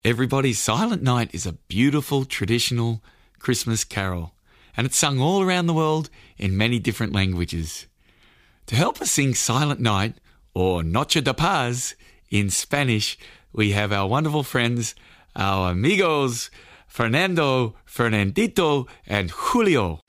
everybody, Silent Night is a beautiful traditional Christmas carol, and it's sung all around the world in many different languages. To help us sing Silent Night, or Noche de Paz in Spanish, we have our wonderful friends, our amigos, Fernando, Fernandito, and Julio.